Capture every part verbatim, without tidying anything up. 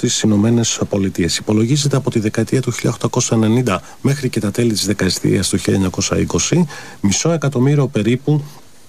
στις Ηνωμένες Πολιτείες. Υπολογίζεται από τη δεκαετία του χίλια οκτακόσια ενενήντα μέχρι και τα τέλη της δεκαετίας του χίλια εννιακόσια είκοσι, μισό εκατομμύριο περίπου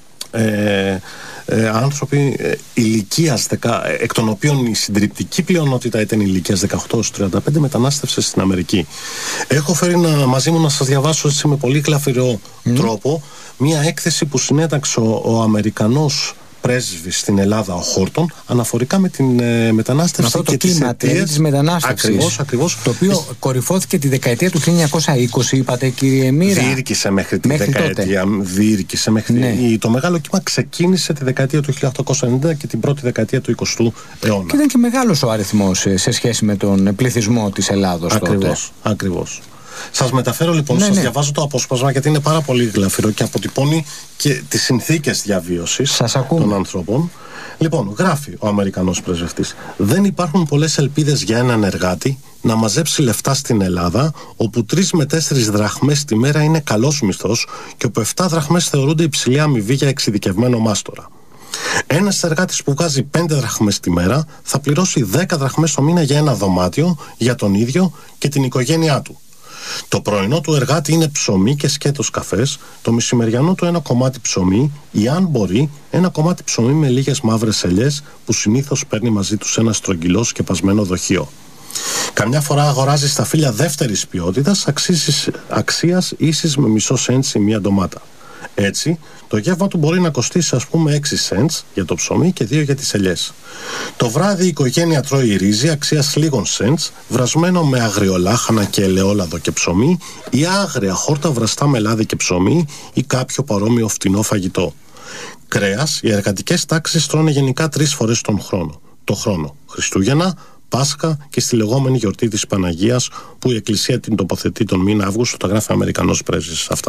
Ε, ε, άνθρωποι ε, ηλικίας δεκα, εκ των οποίων η συντριπτική πλειονότητα ήταν ηλικίας δεκαοκτώ έως τριάντα πέντε, μετανάστευσε στην Αμερική. Έχω φέρει να, μαζί μου να σας διαβάσω έτσι, με πολύ γλαφυρό mm. τρόπο μια έκθεση που συνέταξε ο, ο Αμερικανός πρέσβης στην Ελλάδα, ο Χόρτον, αναφορικά με την ε, μετανάστευση με και το κλίμα της μετανάστευσης. Ακριβώς, ακριβώς. Το οποίο Εσ... κορυφώθηκε τη δεκαετία του χίλια εννιακόσια είκοσι, είπατε, κύριε Μοίρα. Διήρκησε μέχρι τη μέχρι δεκαετία. Διήρκησε μέχρι ναι. τη... Το μεγάλο κύμα ξεκίνησε τη δεκαετία του χίλια οκτακόσια ενενήντα και την πρώτη δεκαετία του εικοστού αιώνα. Και ήταν και μεγάλος ο αριθμός σε σχέση με τον πληθυσμό της Ελλάδος τότε. Ακριβώς, ακριβώς. Σας μεταφέρω λοιπόν, ναι, σας ναι. διαβάζω το απόσπασμα γιατί είναι πάρα πολύ γλαφυρό και αποτυπώνει και τις συνθήκες διαβίωσης των ανθρώπων. Λοιπόν, γράφει ο Αμερικανός πρεσβευτής: δεν υπάρχουν πολλές ελπίδες για έναν εργάτη να μαζέψει λεφτά στην Ελλάδα, όπου τρεις με τέσσερις δραχμές τη μέρα είναι καλός μισθός και όπου επτά δραχμές θεωρούνται υψηλή αμοιβή για εξειδικευμένο μάστορα. Ένας εργάτης που βγάζει πέντε δραχμές τη μέρα θα πληρώσει δέκα δραχμές το μήνα για ένα δωμάτιο, για τον ίδιο και την οικογένειά του. Το πρωινό του εργάτη είναι ψωμί και σκέτος καφές, το μεσημεριανό του ένα κομμάτι ψωμί ή, αν μπορεί, ένα κομμάτι ψωμί με λίγες μαύρες ελιές που συνήθως παίρνει μαζί του ένα στρογγυλό σκεπασμένο δοχείο. Καμιά φορά αγοράζει σταφύλια δεύτερης ποιότητας αξίας, αξίας ίσης με μισό σέντς ή μία ντομάτα. Έτσι, το γεύμα του μπορεί να κοστίσει ας πούμε έξι σέντς για το ψωμί και δύο για τις ελιές. Το βράδυ η οικογένεια τρώει ρύζι αξίας λίγων σέντς, βρασμένο με αγριολάχανα και ελαιόλαδο και ψωμί, ή άγρια χόρτα βραστά με λάδι και ψωμί ή κάποιο παρόμοιο φτηνό φαγητό. Κρέας, οι εργατικές τάξεις τρώνε γενικά τρεις φορές τον χρόνο. Το χρόνο Χριστούγεννα, Πάσχα και στη λεγόμενη γιορτή της Παναγίας, που η Εκκλησία την τοποθετεί τον μήνα Αύγουστο. Τα γράφει ο Αμερικανός πρέσβης αυτά.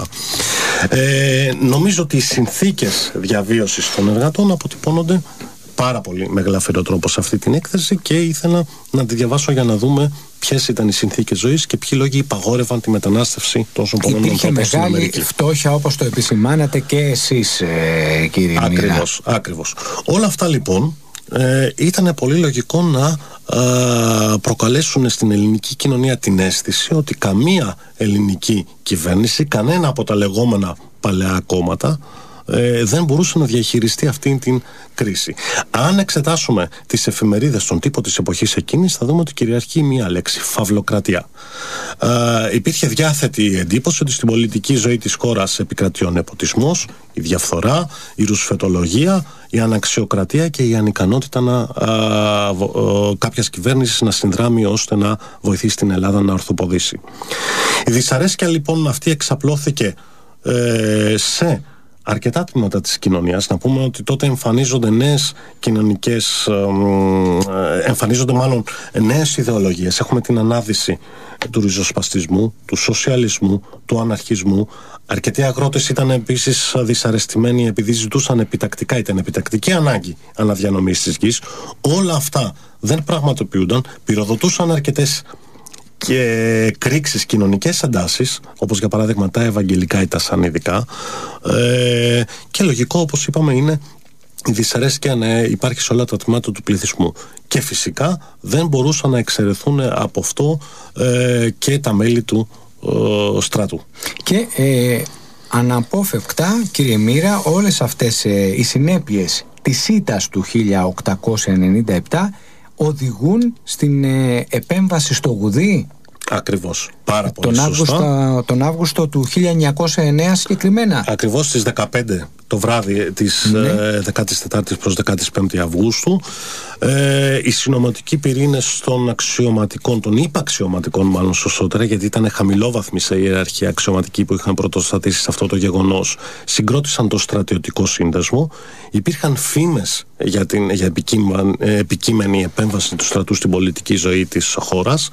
Ε, νομίζω ότι οι συνθήκες διαβίωσης των εργατών αποτυπώνονται πάρα πολύ με γλαφυρό τρόπο σε αυτή την έκθεση και ήθελα να τη διαβάσω για να δούμε ποιες ήταν οι συνθήκες ζωής και ποιοι λόγοι υπαγόρευαν τη μετανάστευση τόσο πολλών ανθρώπων στην Αμερική. Υπήρχε μεγάλη φτώχεια, όπως το επισημάνατε και εσείς, ε, κύριε Μοίρα. Ακριβώς, ακριβώς. Όλα αυτά λοιπόν Ε, ήταν πολύ λογικό να ε, προκαλέσουν στην ελληνική κοινωνία την αίσθηση ότι καμία ελληνική κυβέρνηση, κανένα από τα λεγόμενα παλαιά κόμματα ε, δεν μπορούσε να διαχειριστεί αυτή την κρίση. Αν εξετάσουμε τις εφημερίδες, τον τύπο της εποχής εκείνης, θα δούμε ότι κυριαρχεί μία λέξη: φαυλοκρατία. Ε, υπήρχε διάθετη εντύπωση ότι στην πολιτική ζωή της χώρας επικρατεί ο νεποτισμός, η διαφθορά, η ρουσφετολογία, η αναξιοκρατία και η ανικανότητα να, α, α, κάποιας κυβέρνησης να συνδράμει ώστε να βοηθήσει την Ελλάδα να ορθοποδήσει. Η δυσαρέσκεια λοιπόν αυτή εξαπλώθηκε ε, σε αρκετά τμήματα της κοινωνίας. Να πούμε ότι τότε εμφανίζονται νέες κοινωνικές, ε, εμφανίζονται μάλλον νέες ιδεολογίες. Έχουμε την ανάδυση του ριζοσπαστισμού, του σοσιαλισμού, του αναρχισμού. Αρκετοί αγρότες ήταν επίσης δυσαρεστημένοι επειδή ζητούσαν επιτακτικά, ήταν επιτακτική ανάγκη αναδιανομής της γης. Όλα αυτά δεν πραγματοποιούνταν, πυροδοτούσαν αρκετές και κρίξεις, κοινωνικές εντάσεις, όπως για παράδειγμα τα ευαγγελικά ή τα σανιδικά, ε, και λογικό, όπως είπαμε, είναι η δυσαρέσκεια να υπάρχει σε όλα τα τμήματα του πληθυσμού. Και φυσικά δεν μπορούσαν να εξαιρεθούν από αυτό ε, και τα μέλη του ε, στρατού. Και ε, αναπόφευκτα, κύριε Μοίρα, όλες αυτές ε, οι συνέπειες της ήττας του χίλια οκτακόσια ενενήντα επτά οδηγούν στην ε, επέμβαση στο Γουδί. Ακριβώς. Πάρα πολύ τον σωστά. Αύγουστο, τον Αύγουστο του χίλια εννιακόσια εννέα συγκεκριμένα. Ακριβώς στις δεκαπέντε το βράδυ της ναι. ε, δεκάτης τέταρτης προς δεκάτης πέμπτης Αυγούστου, ε, οι συνωματικοί πυρήνες των αξιωματικών, των υπαξιωματικών μάλλον σωστότερα, γιατί ήταν χαμηλόβαθμοι σε ιεραρχία αξιωματικοί που είχαν πρωτοστατήσει σε αυτό το γεγονός, συγκρότησαν το στρατιωτικό σύνδεσμο. Υπήρχαν φήμες για, την, για επικείμενη επέμβαση του στρατού στην πολιτική ζωή της χώρας.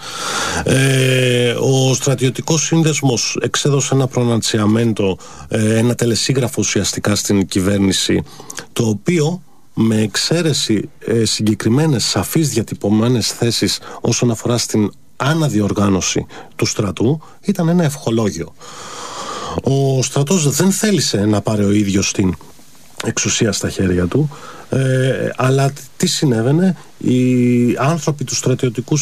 Ε, ο στρατιωτικός σύνδεσμος εξέδωσε ένα προνατσιαμέντο, ε, ένα τελεσίγραφο ουσιαστικά στην κυβέρνηση, το οποίο με εξαίρεση ε, συγκεκριμένες σαφείς διατυπωμένες θέσεις όσον αφορά στην αναδιοργάνωση του στρατού, ήταν ένα ευχολόγιο. Ο στρατός δεν θέλησε να πάρει ο ίδιος την εξουσία στα χέρια του, ε, αλλά τι συνέβαινε? Οι άνθρωποι του στρατιωτικού